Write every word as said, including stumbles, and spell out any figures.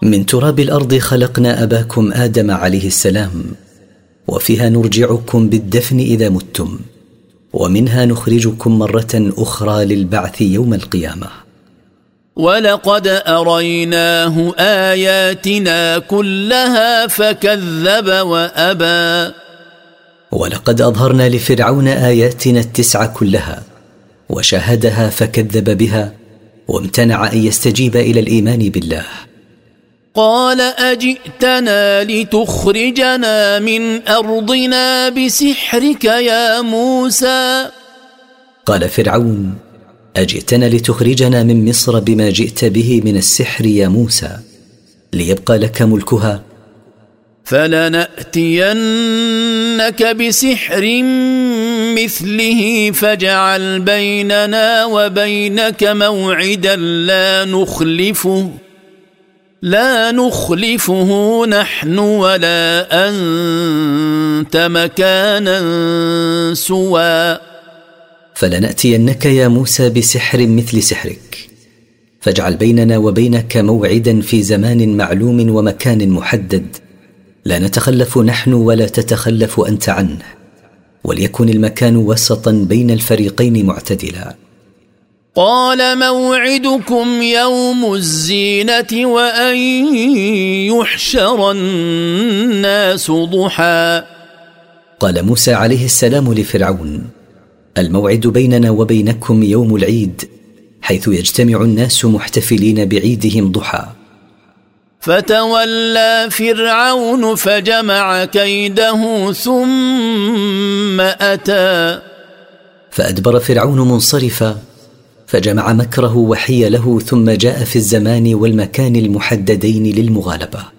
من تراب الأرض خلقنا أباكم آدم عليه السلام، وفيها نرجعكم بالدفن إذا متم، ومنها نخرجكم مرة أخرى للبعث يوم القيامة. ولقد أريناه آياتنا كلها فكذب وأبى. ولقد أظهرنا لفرعون آياتنا التسع كلها وشاهدها فكذب بها وامتنع أن يستجيب إلى الإيمان بالله. قال أجئتنا لتخرجنا من أرضنا بسحرك يا موسى. قال فرعون: أجئتنا لتخرجنا من مصر بما جئت به من السحر يا موسى، ليبقى لك ملكها؟ فلنأتينك بسحر مثله فاجعل بيننا وبينك موعدا لا نخلفه لا نخلفه نحن ولا أنت مكانا سوى. فلنأتينك يا موسى بسحر مثل سحرك، فاجعل بيننا وبينك موعدا في زمان معلوم ومكان محدد، لا نتخلف نحن ولا تتخلف أنت عنه، وليكن المكان وسطا بين الفريقين معتدلا. قال موعدكم يوم الزينة وأن يحشر الناس ضحى. قال موسى عليه السلام لفرعون: الموعد بيننا وبينكم يوم العيد، حيث يجتمع الناس محتفلين بعيدهم ضحى. فتولى فرعون فجمع كيده ثم أتى. فأدبر فرعون منصرفا، فجمع مكره وحيله، ثم جاء في الزمان والمكان المحددين للمغالبة.